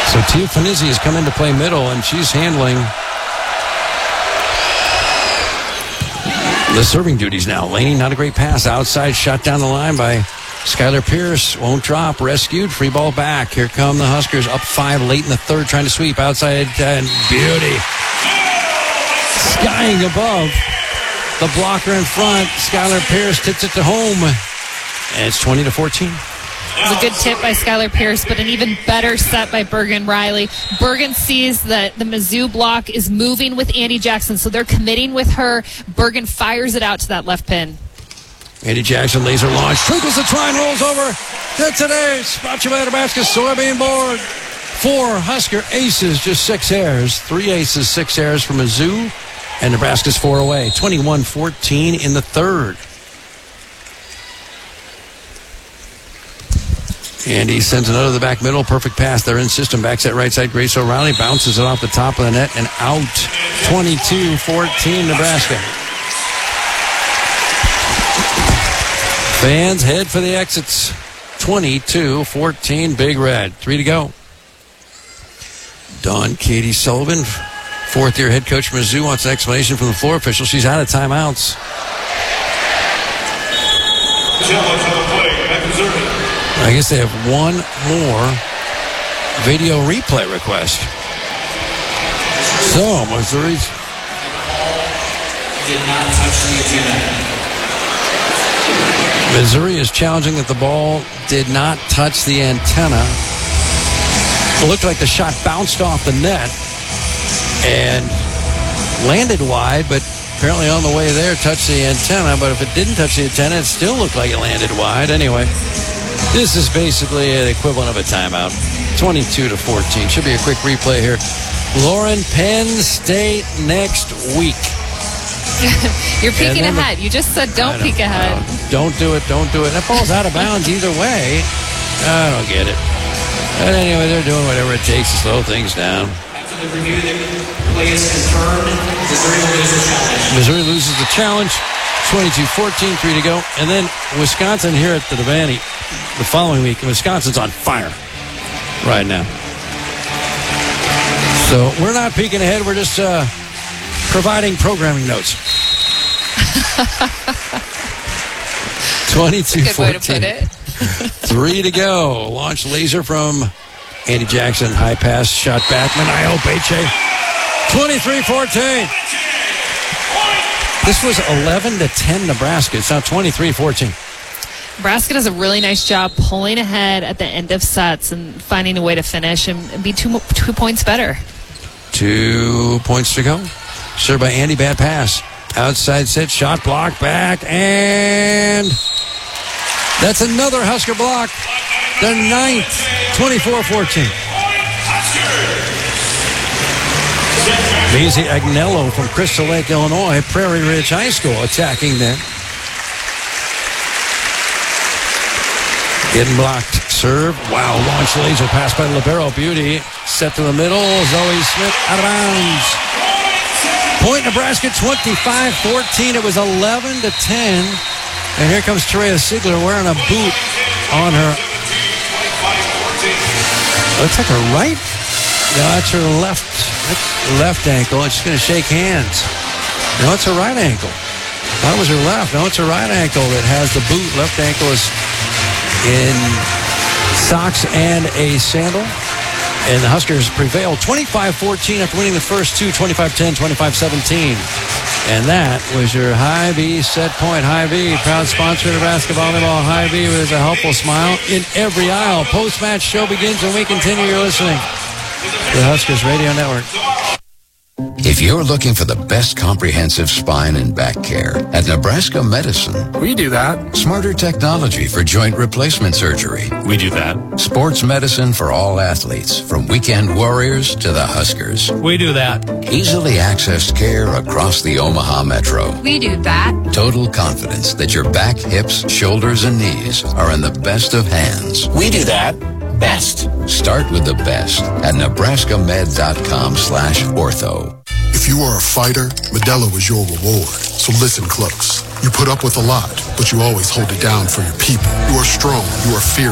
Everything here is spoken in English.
So Tia Finizzi has come in to play middle, and she's handling the serving duties now. Laney, not a great pass. Outside shot down the line by Skylar Pierce. Won't drop. Rescued. Free ball back. Here come the Huskers up 5 late in the third, trying to sweep outside. And beauty. Skying above the blocker in front. Skylar Pierce tips it to home. And it's 20-14. It was a good tip by Skylar Pierce, but an even better set by Bergen Riley. Bergen sees that the Mizzou block is moving with Andy Jackson, so they're committing with her. Bergen fires it out to that left pin. Andy Jackson laser launch. Twinkles the try and rolls over. That's today. Brought to you by Nebraska Soybean Board. 4 Husker aces, just 6 errors. 3 aces, 6 errors for Mizzou. And Nebraska's 4 away. 21-14 in the third. Andy sends another to the back middle. Perfect pass. They're in system. Backs at right side. Grace O'Reilly bounces it off the top of the net and out. 22-14 Nebraska. Fans head for the exits. 22-14 Big Red. 3 to go. Dawn Katie Sullivan, fourth-year head coach from Mizzou, wants an explanation from the floor official. She's out of timeouts. I guess they have one more video replay request. So, Missouri's did not touch the antenna. Missouri is challenging that the ball did not touch the antenna. It looked like the shot bounced off the net and landed wide, but apparently on the way there touched the antenna. But if it didn't touch the antenna, it still looked like it landed wide. Anyway, this is basically an equivalent of a timeout. 22-14. Should be a quick replay here. Lauren, Penn State next week. You're peeking ahead. You just said don't peek ahead. Don't do it. Don't do it. That ball's out of bounds either way. I don't get it. But anyway, they're doing whatever it takes to slow things down. After the review, the play is confirmed. Missouri loses the challenge. 22-14, 3 to go. And then Wisconsin here at the Devaney the following week. Wisconsin's on fire right now. So we're not peeking ahead. We're just providing programming notes. 22-14. Good way to put it. 3 to go. Launch laser from Andy Jackson. High pass. Shot back. Manayo Beche. 23-14. This was 11-10 Nebraska. It's now 23-14. Nebraska does a really nice job pulling ahead at the end of sets and finding a way to finish and be 2 points better. 2 points to go. Served by Andy. Bad pass. Outside set. Shot block back. And that's another Husker block. Their 9th. 24-14. Maisie Agnello from Crystal Lake, Illinois, Prairie Ridge High School attacking them. Getting blocked. Serve. Wow. Launch laser pass by Libero Beauty. Set to the middle. Zoe Smith out of bounds. Point Nebraska 25-14. It was 11-10. And here comes Terea Sigler wearing a boot on her. Looks like her right. No, that's her left ankle. And she's going to shake hands. No, it's her right ankle. That was her left. No, it's her right ankle that has the boot. Left ankle is in socks and a sandal. And the Huskers prevail 25-14 after winning the first two, 25-10, 25-17. And that was your Hy-Vee set point. Hy-Vee, proud sponsor of Nebraska Volleyball. Hy-Vee with a helpful smile in every aisle. Post-match show begins when we continue. You're listening to the Huskers Radio Network. If you're looking for the best comprehensive spine and back care, at Nebraska Medicine, we do that. Smarter technology for joint replacement surgery. We do that. Sports medicine for all athletes, from weekend warriors to the Huskers. We do that. Easily accessed care across the Omaha Metro. We do that. Total confidence that your back, hips, shoulders, and knees are in the best of hands. We do that. Best. Start with the best at nebraskamed.com/ortho. If you are a fighter, Modelo is your reward. So listen close. You put up with a lot, but you always hold it down for your people. You are strong. You are fearless.